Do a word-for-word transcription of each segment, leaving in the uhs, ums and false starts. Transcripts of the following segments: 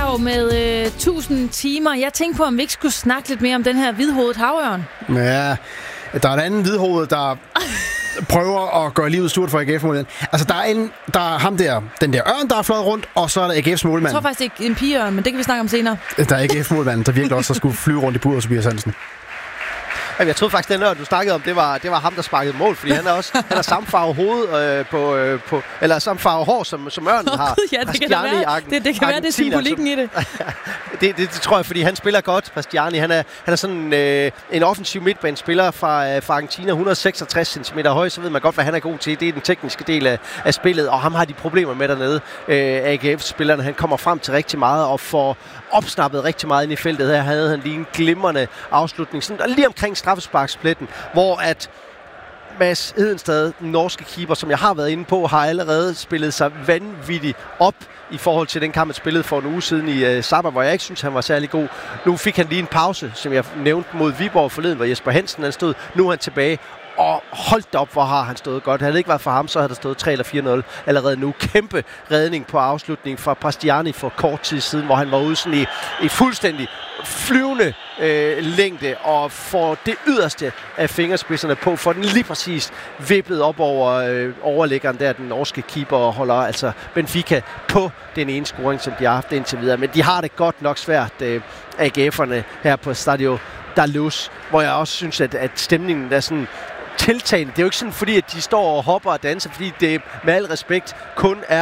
jo med øh, tusind timer. Jeg tænkte på, om vi ikke skulle snakke lidt mere om den her hvidhovedet havørn. Ja, der er en anden hvidhoved, der prøver at gøre livet stort for A G F-målmanden. Altså, der er, en, der er ham der, den der ørn, der er fløjet rundt, og så er der A G F's målmand. Jeg tror faktisk ikke en pigeørn, men det kan vi snakke om senere. Der er A G F-målmanden, der virkelig også skulle flyve rundt i buret, Tobias Hansen. Jeg troede faktisk, den der, du snakkede om, det var, det var ham, der sparkede mål, fordi han er også han har samme farve hoved øh, på, øh, på, eller samme farve hår, som, som ørnen har. Ja, det kan, være. Argen, det, det kan være, det er symbolikken i det. det, det. Det tror jeg, fordi han spiller godt, Bastiani. Han er, han er sådan øh, en offensiv midtbanespiller fra, øh, fra Argentina, et hundrede og seksogtres centimeter høj, så ved man godt, hvad han er god til. Det er den tekniske del af, af spillet, og ham har de problemer med dernede. Øh, A G F-spillerne, han kommer frem til rigtig meget og får opsnappet rigtig meget ind i feltet. Her havde han lige en glimrende afslutning, sådan, lige omkring straffesparkspletten, hvor at Mads Hedenstad, den norske keeper, som jeg har været inde på, har allerede spillet sig vanvittigt op i forhold til den kamp, han spillede for en uge siden i uh, Sabah, hvor jeg ikke synes, han var særlig god. Nu fik han lige en pause, som jeg nævnte mod Viborg forleden, hvor Jesper Hansen han stod. Nu er han tilbage. Og holdt op, hvor har han stået godt. Havde det ikke været for ham, så havde der stået tre eller fire nul allerede nu. Kæmpe redning på afslutning fra Bastiani for kort tid siden, hvor han var ude sådan i, i fuldstændig flyvende øh, længde og får det yderste af fingerspidserne på, for den lige præcis vippet op over øh, overlæggeren der, den norske keeper, og holder altså Benfica på den ene scoring, som de har haft indtil videre. Men de har det godt nok svært, øh, A G F'erne her på Stadio da Luz, hvor jeg også synes, at, at stemningen er sådan tiltagende. Det er jo ikke sådan, fordi at de står og hopper og danser, fordi det med al respekt kun er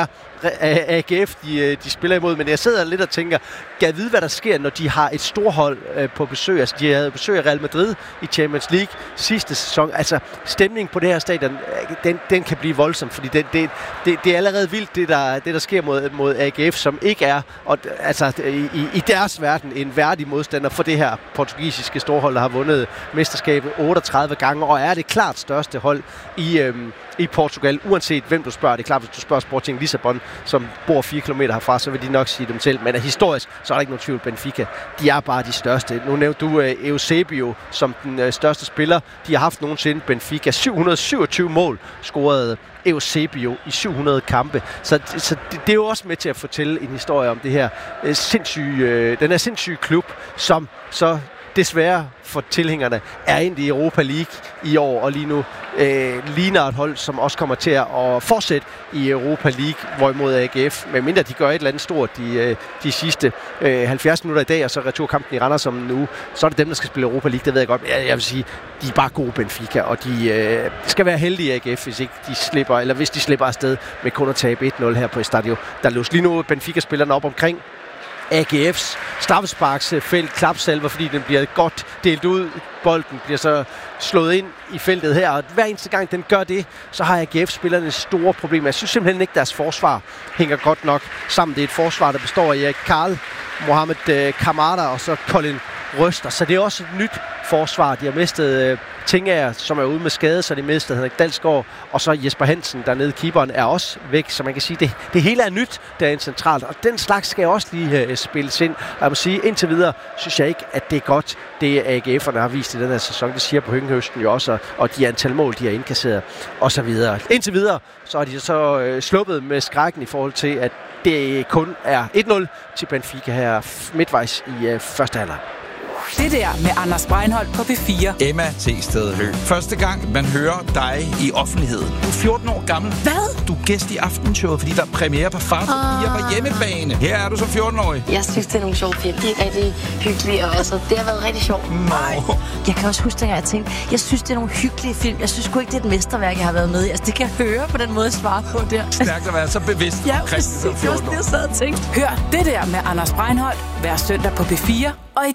A G F, de, de spiller imod. Men jeg sidder lidt og tænker, kan jeg vide, hvad der sker, når de har et storhold øh, på besøg? Altså, de havde besøg af Real Madrid i Champions League sidste sæson. Altså, stemningen på det her stadion, den, den kan blive voldsom, fordi det, det, det, det er allerede vildt, det der, det der sker mod, mod A G F, som ikke er og, altså, i, i deres verden en værdig modstander for det her portugisiske storhold, der har vundet mesterskabet otteogtredive gange, og er det klart største hold i, øhm, i Portugal, uanset hvem du spørger. Det er klart, hvis du spørger Sporting Lissabon, som bor fire kilometer herfra, så vil de nok sige dem selv. Men historisk, så er der ikke nogen tvivl. Benfica, de er bare de største. Nu nævnte du uh, Eusebio som den uh, største spiller. De har haft nogensinde Benfica. syv hundrede og syvogtyve mål scorede Eusebio i syv hundrede kampe. Så, så det, det er jo også med til at fortælle en historie om det her uh, sindssyge, uh, den her sindssyge klub, som så desværre for tilhængerne er ind i Europa League i år, og lige nu øh, ligner et hold, som også kommer til at fortsætte i Europa League, hvorimod A G F, medmindre de gør et eller andet stort de, øh, de sidste øh, halvfjerds minutter i dag, og så returkampen i Randers om en uge, så er det dem, der skal spille Europa League, det ved jeg godt. Jeg, jeg vil sige, de er bare gode Benfica, og de øh, skal være heldige A G F, hvis ikke de slipper, eller hvis de slipper afsted med kun at tabe et nul her på Estadio da Luz. Lige nu Benfica-spillerne op omkring A G F's straffesparksfelt klapsalver, fordi den bliver godt delt ud. Bolden bliver så slået ind i feltet her, og hver eneste gang den gør det, så har A G F-spillerne store problemer. Jeg synes simpelthen ikke, deres forsvar hænger godt nok sammen. Det er et forsvar, der består af Erik Karl, Mohamed Kamada og så Colin Røster. Så det er også et nyt forsvar. De har mistet uh, Tingager, som er ude med skade, så de mistet Henrik Dalsgaard, og så Jesper Hansen dernede. Keeperen er også væk, så man kan sige, det, det hele er nyt derinde centralt, og den slags skal også lige uh, spilles ind. Og jeg må sige, indtil videre synes jeg ikke, at det er godt, det A G F'erne har vist i den her sæson. Det siger på Høgenhøsten jo også, og de antal mål, de har indkasseret, og så videre. Indtil videre, så har de så uh, sluppet med skrækken i forhold til, at det kun er et nul til Benfica her midtvejs i uh, første halvleg. Det der med Anders Breinholt på P fire. Emma T. Høgh. Første gang, man hører dig i offentligheden. Du er fjorten år gammel. Hvad? Du er gæst i Aftenshowet, fordi der er premiere på Far til Fire på hjemmebane. Her er du som fjorten-årig. Jeg synes, det er nogle sjove film. De er rigtig hyggelige, og altså, det har været rigtig sjovt. Nej. Jeg kan også huske, at jeg tænkte, jeg synes, det er nogle hyggelige film. Jeg synes sgu ikke, det er et mesterværk, jeg har været med i. Altså, det kan jeg høre på den måde, jeg svarer på der. Stærkt at være så bevidst ja, omkring det var fjorten år. Jeg sad og tænkte. Hør det der med Anders Breinholt hver søndag på P fire og i